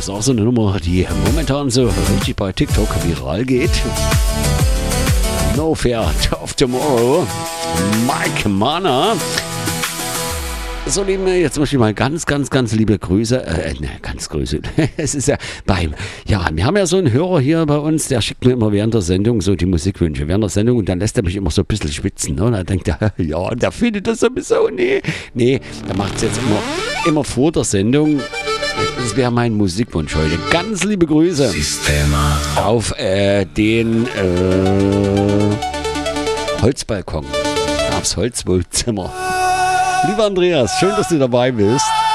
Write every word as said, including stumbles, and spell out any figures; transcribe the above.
ist auch so eine Nummer, die momentan so richtig bei TikTok viral geht. No Fear of Tomorrow, Mike Mana. So, lieben, jetzt möchte ich mal ganz, ganz, ganz liebe Grüße, äh, ne, ganz Grüße, es ist ja beim, ja, wir haben ja so einen Hörer hier bei uns, der schickt mir immer während der Sendung so die Musikwünsche, während der Sendung, und dann lässt er mich immer so ein bisschen schwitzen, ne? Und dann denkt er, ja, der findet das sowieso, nee, nee, der macht es jetzt immer, immer vor der Sendung. Das wäre mein Musikwunsch heute. Ganz liebe Grüße Systema. Auf äh, den äh, Holzbalkon, aufs Holzwohnzimmer. Lieber Andreas, schön, dass du dabei bist.